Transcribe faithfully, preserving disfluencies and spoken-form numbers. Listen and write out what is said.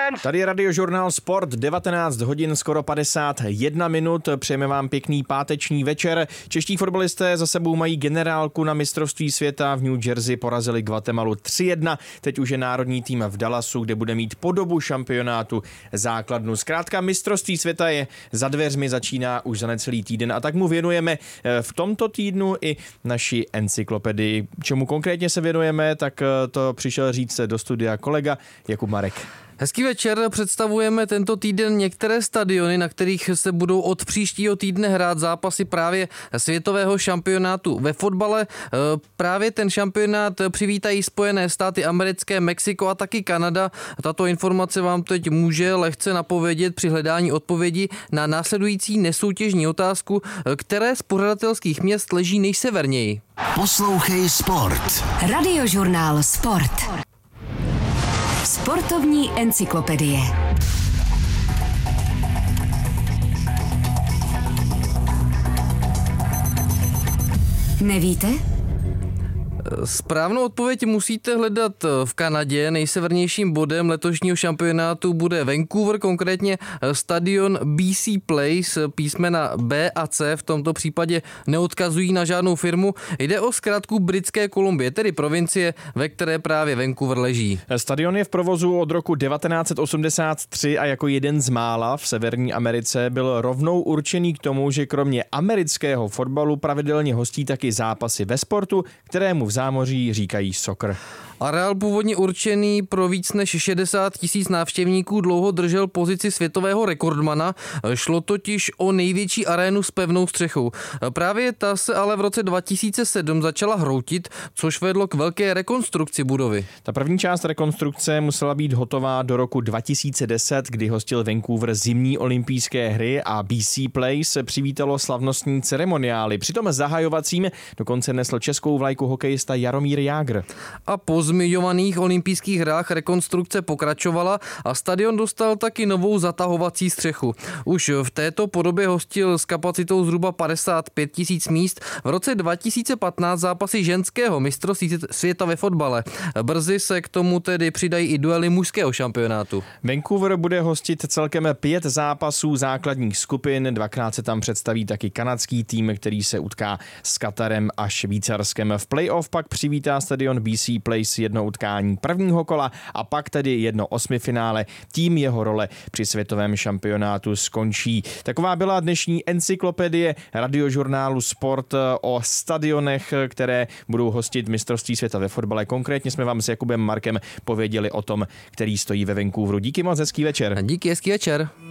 Moment! Tady je Radiožurnál Sport, devatenáct hodin, skoro padesát jedna minut. Přejeme vám pěkný páteční večer. Čeští fotbalisté za sebou mají generálku na mistrovství světa. V New Jersey porazili Guatemalu tři jedna. Teď už je národní tým v Dallasu, kde bude mít po dobu šampionátu základnu. Zkrátka mistrovství světa je za dveřmi, začíná už za necelý týden a tak mu věnujeme v tomto týdnu i naši encyklopedii. Čemu konkrétně se věnujeme, tak to přišel říct do studia kolega Jakub Marek. Hezký večer, představujeme tento týden některé stadiony, na kterých se budou od příštího týdne hrát zápasy právě světového šampionátu ve fotbale. Právě ten šampionát přivítají Spojené státy americké, Mexiko a taky Kanada. Tato informace vám teď může lehce napovědět při hledání odpovědi na následující nesoutěžní otázku, které z pořadatelských měst leží nejseverněji. Poslouchej Sport. Radiožurnál Sport. Sportovní encyklopedie. Nevíte? Správnou odpověď musíte hledat v Kanadě. Nejsevernějším bodem letošního šampionátu bude Vancouver, konkrétně stadion B C Place. Písmena B a C v tomto případě neodkazují na žádnou firmu. Jde o zkrátku Britské Kolumbie, tedy provincie, ve které právě Vancouver leží. Stadion je v provozu od roku devatenáct set osmdesát tři a jako jeden z mála v Severní Americe byl rovnou určený k tomu, že kromě amerického fotbalu pravidelně hostí taky zápasy ve sportu, kterému v zámoří říkají soccer. Areál původně určený pro víc než šedesát tisíc návštěvníků dlouho držel pozici světového rekordmana. Šlo totiž o největší arénu s pevnou střechou. Právě ta se ale v roce dva tisíce sedm začala hroutit, což vedlo k velké rekonstrukci budovy. Ta první část rekonstrukce musela být hotová do roku dva tisíce deset, kdy hostil Vancouver zimní olympijské hry a B C Place přivítalo slavnostní ceremoniály. Přitom zahajovacím dokonce nesl českou vlajku hokejista Jaromír Jágr. A po zmiňovaných olympijských hrách rekonstrukce pokračovala a stadion dostal taky novou zatahovací střechu. Už v této podobě hostil s kapacitou zhruba padesát pět tisíc míst v roce dva tisíce patnáct zápasy ženského mistrovství světa ve fotbale. Brzy se k tomu tedy přidají i duely mužského šampionátu. Vancouver bude hostit celkem pět zápasů základních skupin, dvakrát se tam představí taky kanadský tým, který se utká s Katarem a Švýcarskem. V playoff pak přivítá stadion B C Place jedno utkání prvního kola a pak tedy jedno osmifinále. Tím jeho role při světovém šampionátu skončí. Taková byla dnešní encyklopedie Radiožurnálu Sport o stadionech, které budou hostit mistrovství světa ve fotbale. Konkrétně jsme vám s Jakubem Markem pověděli o tom, který stojí ve Vancouveru. Díky moc, hezký večer. Díky, hezký večer.